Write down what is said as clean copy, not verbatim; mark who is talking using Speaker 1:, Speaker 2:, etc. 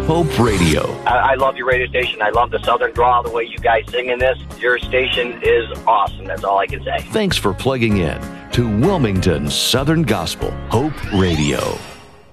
Speaker 1: Hope Radio.
Speaker 2: I love your radio station. I love the Southern drawl, the way you guys sing in this. Your station is awesome. That's all I can say.
Speaker 1: Thanks for plugging in to Wilmington Southern Gospel Hope Radio.